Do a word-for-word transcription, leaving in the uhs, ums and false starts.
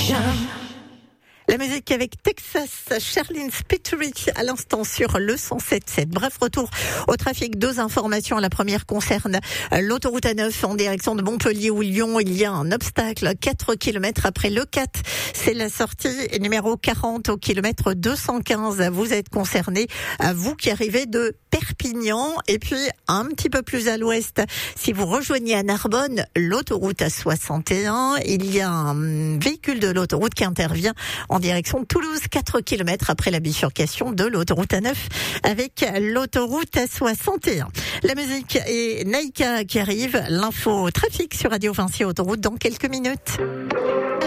La musique avec Texas, Charlene Spiteri à l'instant sur le cent sept sept. Bref, retour au trafic. Deux informations. La première concerne l'autoroute A neuf en direction de Montpellier ou Lyon. Il y a un obstacle quatre kilomètres après le quatre. C'est la sortie numéro quarante au kilomètre deux cent quinze. Vous êtes concerné, vous qui arrivez de Perpignan. Et puis, un petit peu plus à l'ouest, si vous rejoignez à Narbonne, l'autoroute A soixante et un, il y a un véhicule de l'autoroute qui intervient en direction de Toulouse, quatre kilomètres après la bifurcation de l'autoroute A neuf avec l'autoroute A soixante et un. La musique est Naïka qui arrive, l'info trafic sur Radio Vinci Autoroute dans quelques minutes.